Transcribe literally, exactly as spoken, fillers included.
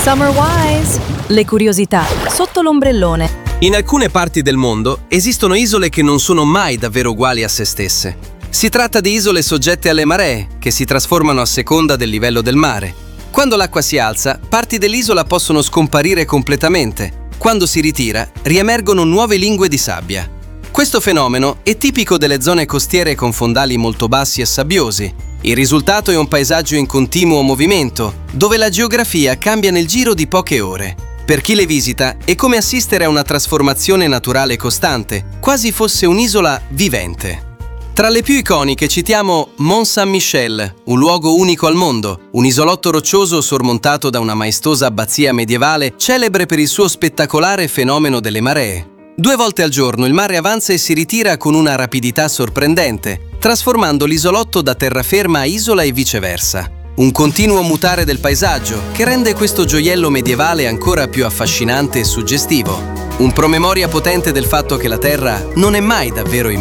Summer Wise! Le curiosità sotto l'ombrellone. In alcune parti del mondo esistono isole che non sono mai davvero uguali a se stesse. Si tratta di isole soggette alle maree, che si trasformano a seconda del livello del mare. Quando l'acqua si alza, parti dell'isola possono scomparire completamente. Quando si ritira, riemergono nuove lingue di sabbia. Questo fenomeno è tipico delle zone costiere con fondali molto bassi e sabbiosi. Il risultato è un paesaggio in continuo movimento, dove la geografia cambia nel giro di poche ore. Per chi le visita è come assistere a una trasformazione naturale costante, quasi fosse un'isola vivente. Tra le più iconiche citiamo Mont Saint-Michel, un luogo unico al mondo, un isolotto roccioso sormontato da una maestosa abbazia medievale celebre per il suo spettacolare fenomeno delle maree. Due volte al giorno il mare avanza e si ritira con una rapidità sorprendente, trasformando l'isolotto da terraferma a isola e viceversa. Un continuo mutare del paesaggio che rende questo gioiello medievale ancora più affascinante e suggestivo. Un promemoria potente del fatto che la Terra non è mai davvero in